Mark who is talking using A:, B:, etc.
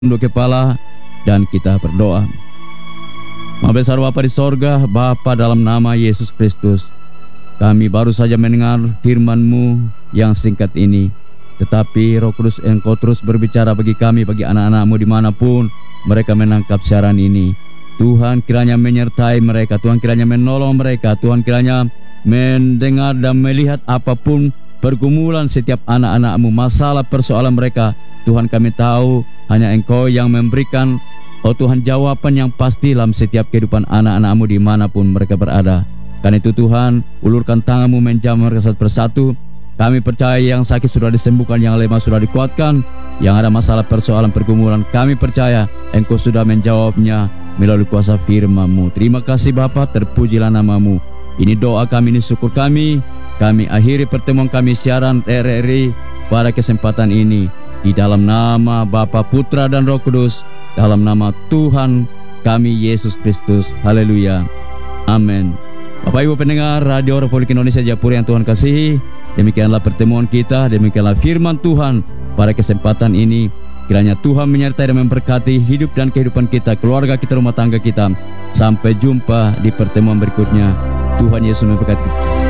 A: tunduk kepala dan kita berdoa. Maha besar Bapa di sorga, Bapa dalam nama Yesus Kristus, kami baru saja mendengar firman-Mu yang singkat ini. Tetapi Roh Kudus, Engkau terus berbicara bagi kami, bagi anak-anak-Mu dimanapun mereka menangkap siaran ini. Tuhan kiranya menyertai mereka, Tuhan kiranya menolong mereka, Tuhan kiranya mendengar dan melihat apapun pergumulan setiap anak-anak-Mu, masalah persoalan mereka. Tuhan, kami tahu hanya Engkau yang memberikan, oh Tuhan, jawaban yang pasti dalam setiap kehidupan anak-anak-Mu dimanapun mereka berada. Karena itu Tuhan, ulurkan tangan-Mu menjamah mereka satu persatu. Kami percaya yang sakit sudah disembuhkan, yang lemah sudah dikuatkan, yang ada masalah persoalan pergumulan, kami percaya Engkau sudah menjawabnya melalui kuasa firman-Mu. Terima kasih Bapa, terpujilah nama-Mu. Ini doa kami, ini syukur kami. Kami akhiri pertemuan kami siaran RRI pada kesempatan ini. Di dalam nama Bapa, Putra dan Roh Kudus, dalam nama Tuhan kami Yesus Kristus. Haleluya. Amin. Bapak Ibu pendengar Radio Republik Indonesia Japura yang Tuhan kasihi, demikianlah pertemuan kita, demikianlah firman Tuhan pada kesempatan ini. Kiranya Tuhan menyertai dan memberkati hidup dan kehidupan kita, keluarga kita, rumah tangga kita. Sampai jumpa di pertemuan berikutnya. Tuhan Yesus memberkati.